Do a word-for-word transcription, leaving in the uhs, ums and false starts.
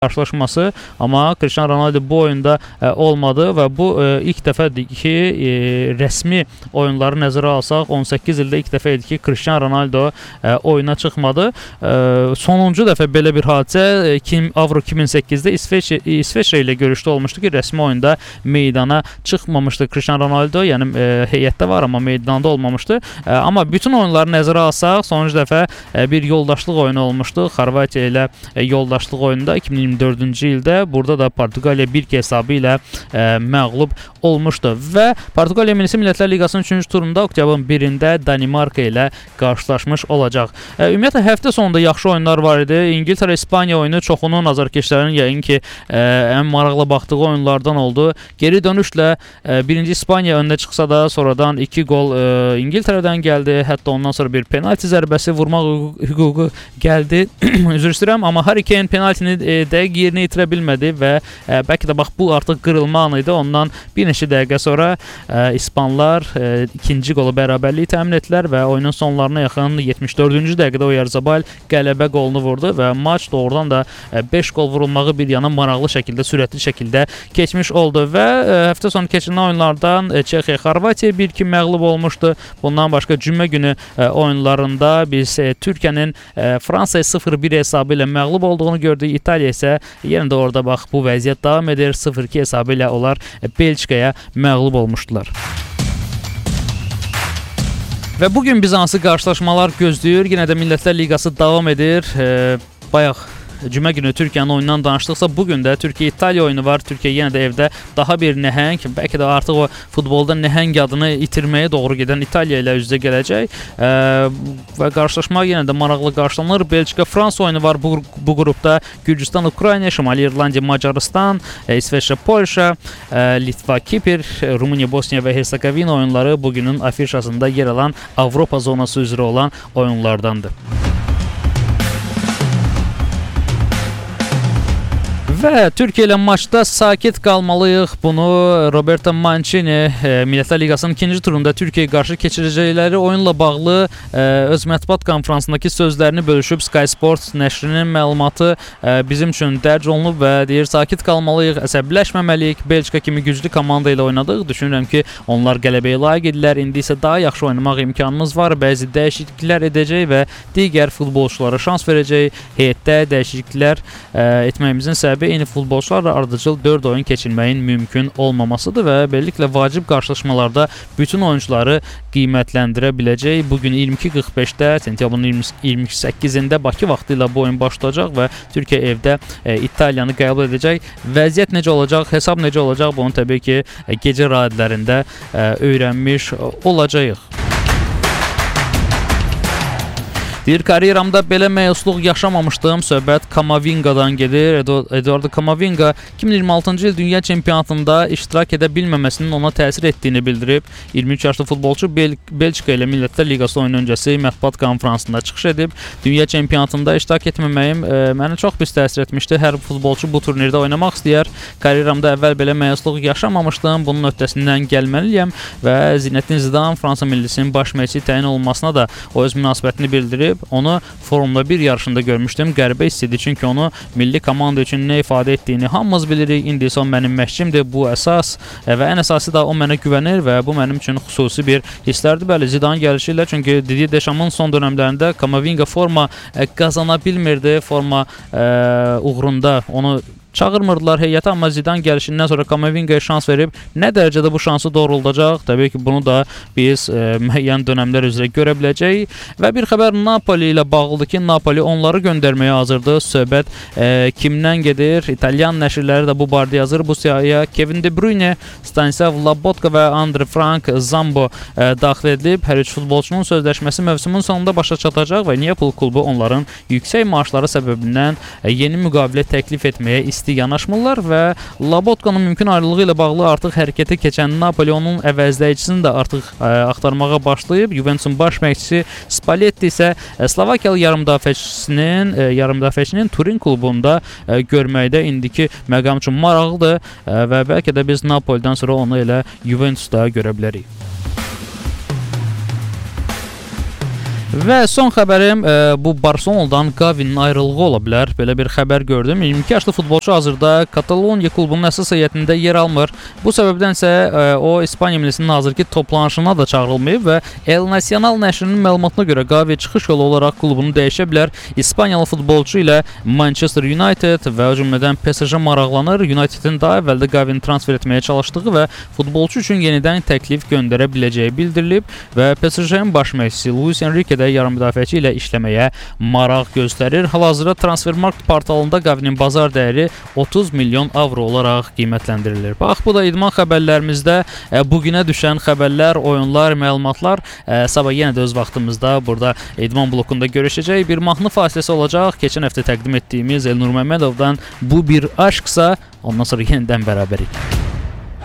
karşılaşması, amma Cristiano Ronaldo bu oyunda e, olmadı və bu e, ilk dəfədir ki, e, rəsmi oyunları nəzərə alsaq, on səkkiz ildə ilk dəfə idi ki, Cristiano Ronaldo e, oyuna çıxmadı. E, sonuncu dəfə belə bir hadisə e, Avro iki min səkkizdə İsveç İsveçrə ilə görüşdə olmuşdu ki, rəsmi oyunda meydana çıxmamışdı Cristiano Ronaldo, yəni e, heyətdə var, amma meydanda olmamışdı. E, amma bütün oyunları nəzərə alsaq, sonuncu dəfə e, bir yoldaşlıq oyunu olmuşdu. Xorvatiya ilə e, yoldaşlıq oyununda iki min iyirmi dördüncü ildə, burada da Portuqaliya bir hesabı ilə e, məğlub olmuşdu və Portuqaliya Milli Millətlər Liqasının üçüncü turunda oktyabrın birində Danimarka ilə qarşılaşmış olacaq. E, ümumiyyətlə həftə sonunda yaxşı oyunlar var idi. İngiltərə-İspaniya oyunu çoxunun azarkeşlərin yəqin ki e, ən maraqlı baxdığı oyunlardan oldu. Geri dönüşlə e, birinci İspaniya önünə çıxsa da sonradan iki gol e, İngiltərədən gəldi. Hətta ondan sonra bir penalti zərbəsi vurmaq hüququ gəldi. Üzr istəyirəm, amma Harry Kane penaltini e, dəqiq yerini itirə bilmədi və e, bəlkə də bax bu artıq qırılma anı idi. Ondan bir neçə dəqiqə sonra e, İspanlar e, ikinci qolu bərabərliyi təmin etdilər və oyunun sonlarına yaxın yetmiş dördüncü dəqiqədə Oyarzabal qələbə qolunu vurdu və maç doğrudan da beş qol vurulmağı bir yana maraqlı şəkildə, sürətli şəkildə keçmiş oldu və e, həftə sonu keçirilən oyunlardan e, Çexiya Xorvatiya bir iki məğlub olmuşdu. Bundan başqa cümə günü e, oyunlarında biz e, Türkiyənin e, Fransaya sıfır bir hesabı ilə məğlub olduğunu gördük. İtaliya isə yenə də orada bax bu vəziyyət davam edir. sıfır iki hesabı ilə onlar Belçikaya məğlub olmuşdular. Və bugün biz hansı qarşılaşmalar gözləyir? Yenə də Millətlər Liqası davam edir. E, bayaq cümə günü Türkiyənin oyunundan danışdıqsa, bugün də Türkiyə-İtaliya oyunu var. Türkiyə yenə də evdə daha bir nəhəng, bəlkə də artıq o futbolda nəhəng adını itirməyə doğru gedən İtaliya ilə üz-üzə gələcək. E, və qarşılaşma yenə də maraqlı qarşılanır. Belçika-Fransa oyunu var bu, bu qrupda. Gürcüstan-Ukrayna, Şimali İrlandiya-Macaristan, e, İsveçrə-Polşa, e, Litva-Kipr, Rumıniya-Bosniya və Hersegovina oyunları bugünün afişasında yer alan Avropa zonası üzrə olan oyunlardandır. Və Türkiyə ilə maçda sakit qalmalıyıq. Bunu Roberto Mancini e, Millətlər Liqasının ikinci turunda Türkiyəyə qarşı keçirəcəkləri oyunla bağlı e, öz mətbuat konfransındakı sözlərini bölüşüb. Sky Sports nəşrinin məlumatı e, bizim üçün dərc olunub və deyir, sakit qalmalıyıq, əsəbləşməməliyik. Belçika kimi güclü komanda ilə oynadıq. Düşünürəm ki, onlar qələbəyə layiq idilər. İndi isə daha yaxşı oynamaq imkanımız var. Bəzi dəyişikliklər edəcək və digər futbolçulara şans verəcək. Heyətdə dəyişikliklər e, etməyimizin səbəbi eyni futbolçularla ardıcıl dörd oyun keçirməyin mümkün olmamasıdır və beləliklə vacib qarşılaşmalarda bütün oyuncuları qiymətləndirə biləcək. Bugün iyirmi iki qırx beşdə, sentyabrın iyirmi səkkizində Bakı vaxtı ilə bu oyun başlayacaq və Türkiyə evdə e, İtaliyanı qəbul edəcək. Vəziyyət necə olacaq, hesab necə olacaq, bunu təbii ki e, gecə radiolarında e, öyrənmiş olacağıq. Deyir, karyeramda belə məyusluq yaşamamışdım. Söhbət Kamavinga'dan gedir. Eduardo Camavinga iki min iyirmi altıncı il dünya çempionatında iştirak edə bilməməsinin ona təsir etdiyini bildirib. iyirmi üç yaşlı futbolçu Bel Belçika ilə Millətlər Liqası oyunu öncəsi mətbuat konfransında çıxış edib. Dünya çempionatında iştirak etməməyim e, mənə çox pis təsir etmişdi. Hər futbolçu bu turnirdə oynamaq istəyər. Karyeramda əvvəl belə məyusluq yaşamamışdım. Bunun öhdəsindən gəlməliyəm və Zinedine Zidane Fransa millisinin baş məşqçisi təyin olunmasına da o öz münasibətini bildirib. Onu Formula bir yarışında görmüşdüm. Qəribə hiss idi, çünki onu milli komanda üçün nə ifadə etdiyini hamımız bilirik. İndi isə o mənim məşqçimdir, bu əsas və ən əsası da o mənə güvənir və bu mənim üçün xüsusi bir hisslərdir. Bəli, Zidane gəlişi ilə, çünki Didier Deschamps son dönəmlərində Camavinga forma qazana bilmirdi, forma ə, uğrunda onu çağırmırdılar heyətə, amma Zidane gəlişindən sonra Camavinga'ya şans verib. Nə dərəcədə bu şansı doğruldacaq? Təbii ki, bunu da biz e, müəyyən dönəmlər üzrə görə biləcəyik. Və bir xəbər Napoli ilə bağlıdır ki, Napoli onları göndərməyə hazırdır. Söhbət e, kimdən gedir? İtalyan nəşrləri də bu barədə yazır. Bu siyahıya Kevin De Bruyne, Stanislav Lobotka və Andre Frank Zambo e, daxil edilib. Hər üç futbolçunun sözləşməsi mövsümün sonunda başa çatacaq və Neapol klubu onların yüksək maaşları səbəbindən e, yeni müqavilə təklif etməyə istəyir. Yanaşmırlar və Lobotkanın mümkün ayrılığı ilə bağlı artıq hərəkətə keçən Napoli onun əvəzləyicisini də artıq ə, axtarmağa başlayıb. Juventusun baş məşqçisi Spalletti isə ə, Slovakiyalı yarımdafiəçisinin ə, yarımdafiəçinin Turin klubunda ə, görməkdə indiki məqam üçün maraqlıdır ə, və bəlkə də biz Napolidən sonra onu elə Juventusda görə bilərik. Və son xəbərim e, bu Barcelonadan Gavinin ayrılığı ola bilər. Belə bir xəbər gördüm. iyirmi iki yaşlı futbolçu hazırda Kataloniya klubunun əsas heyətində yer almır. Bu səbəbdənsə e, o İspaniya millisinin hazırki toplanışına da çağırılmayıb və El Nacional nəşrinin məlumatına görə Gavi çıxış yolu olaraq klubunu dəyişə bilər. İspaniyalı futbolçu ilə Manchester United və o cümlədən P S J maraqlanır. Unitedin daha əvvəldə Gavini transfer etməyə çalışdığı və futbolçu üçün yenidən təklif göndərə biləcəyi bildirilib və P S J-nin baş məşqçisi Luis Enrique də yarım müdafiəçi ilə işləməyə maraq göstərir. Hal-hazırda Transfermarkt portalında Gavinin bazar dəyəri otuz milyon avro olaraq qiymətləndirilir. Bax, bu da idman xəbərlərimizdə e, bugünə düşən xəbərlər, oyunlar, məlumatlar. E, sabah yenə də öz vaxtımızda burada idman blokunda görüşəcək. Bir mahnı fasiləsi olacaq. Keçən həftə təqdim etdiyimiz Elnur Məmmədovdan Bu Bir Aşqsa, ondan sonra yenidən bərabərik.